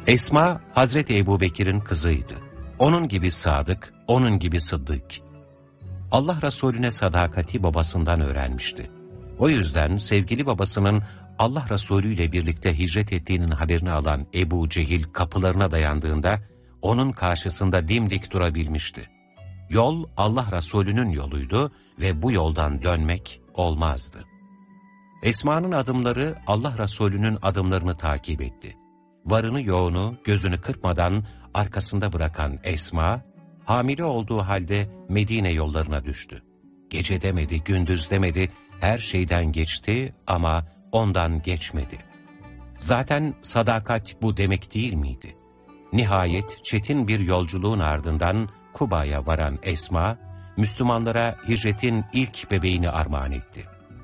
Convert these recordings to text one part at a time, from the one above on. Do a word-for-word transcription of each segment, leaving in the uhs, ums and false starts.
Esma, Hazreti Ebubekir'in kızıydı. Onun gibi sadık, onun gibi sıddık. Allah Resulüne sadakati babasından öğrenmişti. O yüzden sevgili babasının Allah Resulü ile birlikte hicret ettiğinin haberini alan Ebu Cehil kapılarına dayandığında onun karşısında dimdik durabilmişti. Yol Allah Resulü'nün yoluydu ve bu yoldan dönmek olmazdı. Esma'nın adımları Allah Resulü'nün adımlarını takip etti. Varını yoğunu gözünü kırpmadan arkasında bırakan Esma, hamile olduğu halde Medine yollarına düştü. Gece demedi, gündüz demedi, her şeyden geçti ama ondan geçmedi. Zaten sadakat bu demek değil miydi? Nihayet çetin bir yolculuğun ardından Kuba'ya varan Esma, Müslümanlara hicretin ilk bebeğini armağan etti.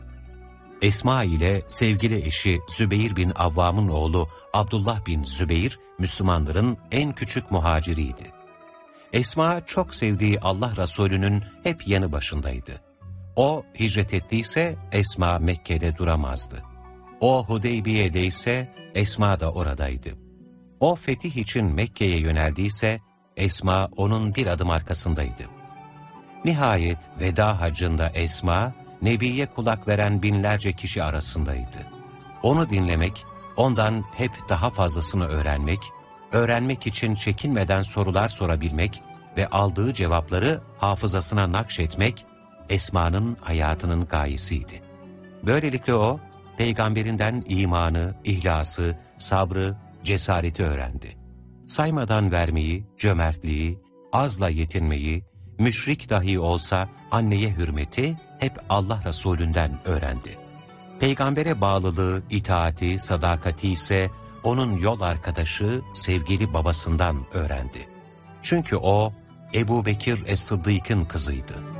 Esma ile sevgili eşi Zübeyir bin Avvam'ın oğlu Abdullah bin Zübeyir, Müslümanların en küçük muhaciriydi. Esma çok sevdiği Allah Resulü'nün hep yanı başındaydı. O hicret ettiyse Esma Mekke'de duramazdı. O Hudeybiye'de ise Esma da oradaydı. O fetih için Mekke'ye yöneldiyse Esma onun bir adım arkasındaydı. Nihayet veda hacında Esma, Nebi'ye kulak veren binlerce kişi arasındaydı. Onu dinlemek, ondan hep daha fazlasını öğrenmek, öğrenmek için çekinmeden sorular sorabilmek ve aldığı cevapları hafızasına nakşetmek, Esma'nın hayatının gayesiydi. Böylelikle o, peygamberinden imanı, ihlası, sabrı, cesareti öğrendi. Saymadan vermeyi, cömertliği, azla yetinmeyi, müşrik dahi olsa anneye hürmeti hep Allah Resulünden öğrendi. Peygambere bağlılığı, itaati, sadakati ise onun yol arkadaşı, sevgili babasından öğrendi. Çünkü o, Ebubekir Es-Sıddık'ın kızıydı.